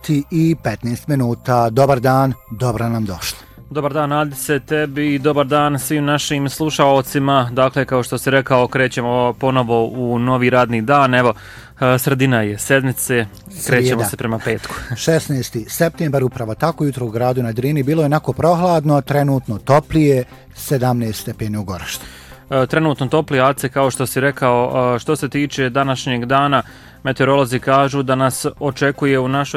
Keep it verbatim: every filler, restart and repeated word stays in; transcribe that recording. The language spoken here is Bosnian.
sati i petnaest minuta. Dobar dan, dobro nam došli. Dobar dan Adice, tebi i dobar dan svim našim slušaocima. Dakle, kao što si rekao, krećemo ponovo u novi radni dan. Evo, sredina je sedmice, krećemo Srijeda. se prema petku. šesnaesti septembar, upravo tako jutro u gradu na Drini. Bilo je onako prohladno, trenutno toplije, sedamnaest stepeni u Goraštu. Trenutno toplije, Ace, kao što si rekao. Što se tiče današnjeg dana, meteorolozi kažu da nas očekuje u našoj